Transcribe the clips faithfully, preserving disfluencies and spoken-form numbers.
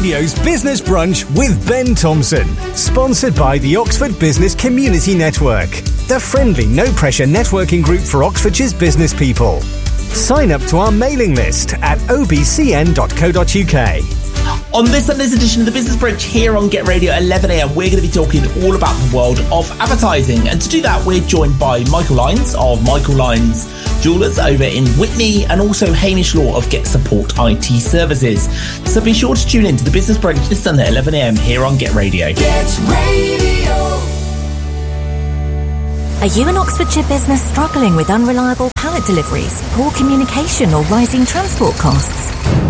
Radio's Business Brunch with Ben Thompson. Sponsored by the Oxford Business Community Network, the friendly, no-pressure networking group for Oxfordshire's business people. Sign up to our mailing list at o b c n dot co dot u k. On this Sunday's edition of the Business Brunch here on Get Radio eleven a m, we're going to be talking all about the world of advertising. And to do that, we're joined by Michael Lyons of Michael Lyons Jewellers over in Whitney, and also Hamish Law of Get Support I T Services. So be sure to tune in to the Business Brunch this Sunday at eleven a m here on Get Radio. Get Radio. Are you an Oxfordshire business struggling with unreliable pallet deliveries, poor communication or rising transport costs?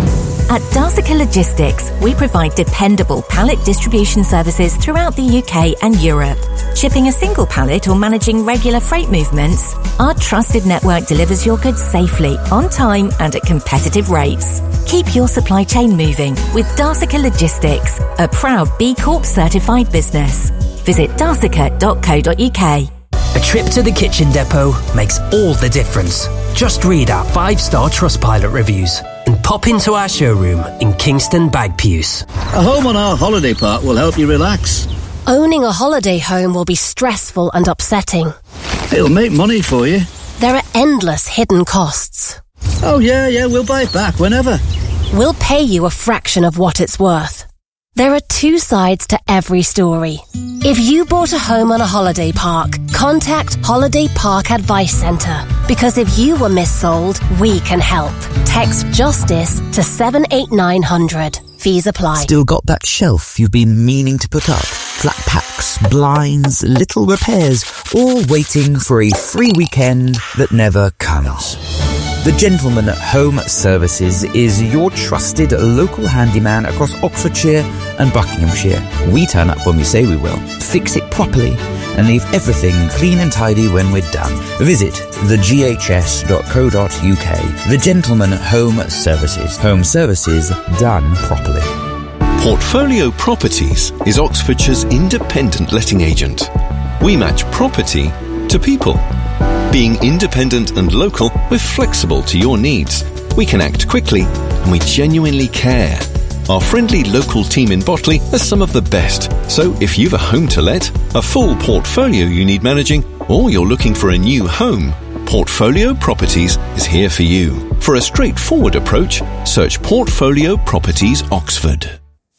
At Darsica Logistics, we provide dependable pallet distribution services throughout the U K and Europe. Shipping a single pallet or managing regular freight movements, our trusted network delivers your goods safely, on time and at competitive rates. Keep your supply chain moving with Darsica Logistics, a proud B Corp certified business. Visit darsica dot co dot u k. A trip to the Kitchen Depot makes all the difference. Just read our five-star Trustpilot reviews and pop into our showroom in Kingston Bagpuws. A home on our holiday park will help you relax. Owning a holiday home will be stressful and upsetting. It'll make money for you. There are endless hidden costs. Oh yeah, yeah, we'll buy it back whenever. We'll pay you a fraction of what it's worth. There are two sides to every story. If you bought a home on a holiday park, contact Holiday Park Advice Centre. Because if you were missold, we can help. Text JUSTICE to seven eight nine hundred. Fees apply. Still got that shelf you've been meaning to put up? Flat packs, blinds, little repairs, all waiting for a free weekend that never comes. The Gentleman Home Services is your trusted local handyman across Oxfordshire and Buckinghamshire. We turn up when we say we will, fix it properly, and leave everything clean and tidy when we're done. Visit the g h s dot co dot u k. The Gentleman Home Services. Home services done properly. Portfolio Properties is Oxfordshire's independent letting agent. We match property to people. Being independent and local, we're flexible to your needs. We can act quickly and we genuinely care. Our friendly local team in Botley are some of the best. So if you've a home to let, a full portfolio you need managing, or you're looking for a new home, Portfolio Properties is here for you. For a straightforward approach, search Portfolio Properties Oxford.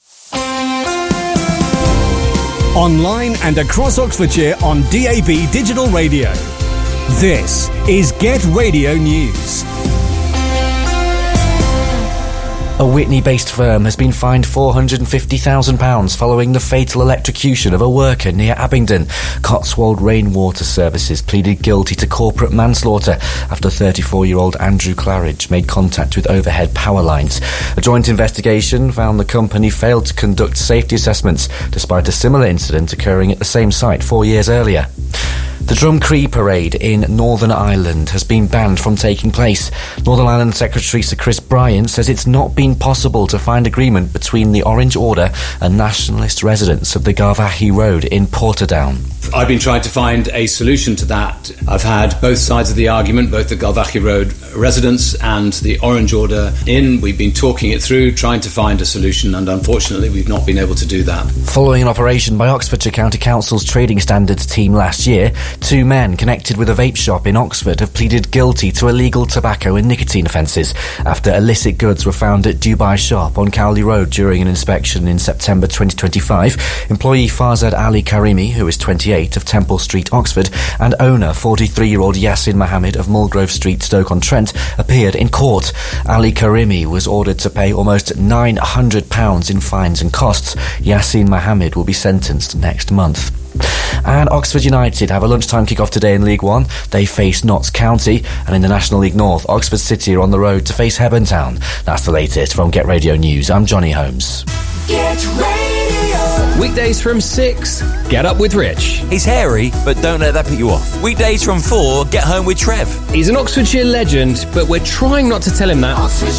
Online and across Oxfordshire on D A B Digital Radio. This is Get Radio News. A Whitney-based firm has been fined four hundred fifty thousand pounds following the fatal electrocution of a worker near Abingdon. Cotswold Rainwater Services pleaded guilty to corporate manslaughter after thirty-four-year-old Andrew Claridge made contact with overhead power lines. A joint investigation found the company failed to conduct safety assessments despite a similar incident occurring at the same site four years earlier. The Drumcree Parade in Northern Ireland has been banned from taking place. Northern Ireland Secretary Sir Chris Bryant says it's not been possible to find agreement between the Orange Order and nationalist residents of the Garvaghey Road in Portadown. I've been trying to find a solution to that. I've had both sides of the argument, both the Garvaghey Road residents and the Orange Order in. We've been talking it through, trying to find a solution, and unfortunately we've not been able to do that. Following an operation by Oxfordshire County Council's Trading Standards team last year, two men connected with a vape shop in Oxford have pleaded guilty to illegal tobacco and nicotine offences after illicit goods were found at Dubai Shop on Cowley Road during an inspection in September twenty twenty-five. Employee Farzad Ali Karimi, who is twenty-eight, of Temple Street, Oxford, and owner forty-three-year-old Yasin Mohammed of Mulgrove Street, Stoke-on-Trent, appeared in court. Ali Karimi was ordered to pay almost nine hundred pounds in fines and costs. Yasin Mohammed will be sentenced next month. And Oxford United have a lunchtime kick-off today in League One. They face Notts County, and in the National League North, Oxford City are on the road to face Hebburn Town. That's the latest from Get Radio News. I'm Johnny Holmes. Get Radio. Weekdays from six, Get Up with Rich. He's hairy, but don't let that put you off. Weekdays from four, Get Home with Trev. He's an Oxfordshire legend, but we're trying not to tell him that.